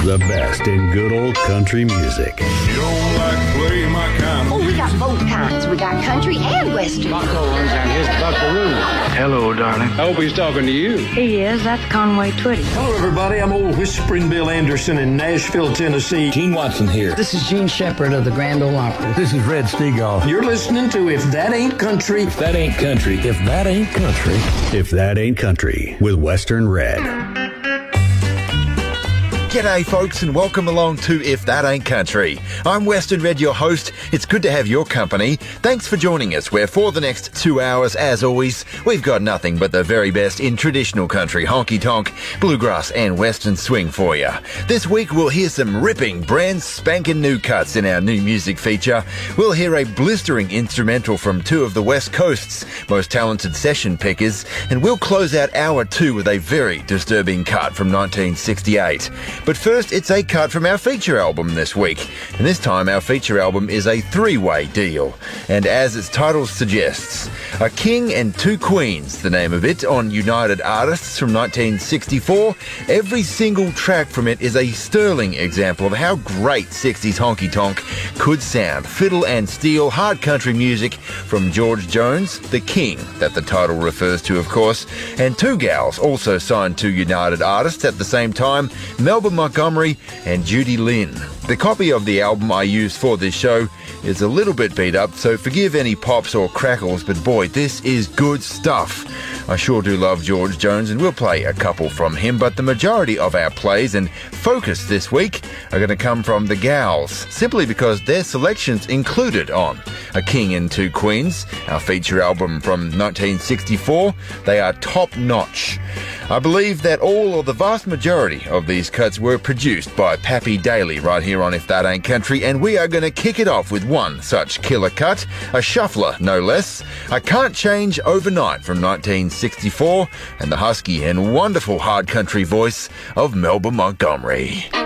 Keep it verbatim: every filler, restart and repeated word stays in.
The best in good old country music. You don't like play my kind of Oh, we got both kinds. We got country and western. Bucko runs down his buckaroo. Hello, darling. I hope he's talking to you. He is. That's Conway Twitty. Hello, everybody. I'm old Whispering Bill Anderson in Nashville, Tennessee. Gene Watson here. This is Gene Shepard of the Grand Ole Opry. This is Red Steagall. You're listening to If That Ain't Country. If that ain't country. If that ain't country. If That Ain't Country with Western Red. G'day folks and welcome along to If That Ain't Country. I'm Western Red, your host. It's good to have your company. Thanks for joining us, where for the next two hours, as always, we've got nothing but the very best in traditional country, honky-tonk, bluegrass and western swing for you. This week we'll hear some ripping, brand spanking new cuts in our new music feature. We'll hear a blistering instrumental from two of the West Coast's most talented session pickers, and we'll close out hour two with a very disturbing cut from nineteen sixty-eight. But first, it's a cut from our feature album this week. And this time, our feature album is a three-way deal. And as its title suggests, A King and Two Queens, the name of it, on United Artists from nineteen sixty-four. Every single track from it is a sterling example of how great sixties honky-tonk could sound. Fiddle and steel, hard country music from George Jones, the King, that the title refers to, of course, and two gals also signed to United Artists at the same time, Melba Montgomery and Judy Lynn. The copy of the album I used for this show is a little bit beat up, so forgive any pops or crackles, but boy, this is good stuff. I sure do love George Jones, and we'll play a couple from him, but the majority of our plays and focus this week are going to come from the gals, simply because their selections included on A King and Two Queens, our feature album from nineteen sixty-four. They are top-notch. I believe that all or the vast majority of these cuts were produced by Pappy Daly right here on If That Ain't Country, and we are going to kick it off with one such killer cut, a shuffler no less, I Can't Change Overnight from nineteen sixty-four, and the husky and wonderful hard country voice of Melba Montgomery.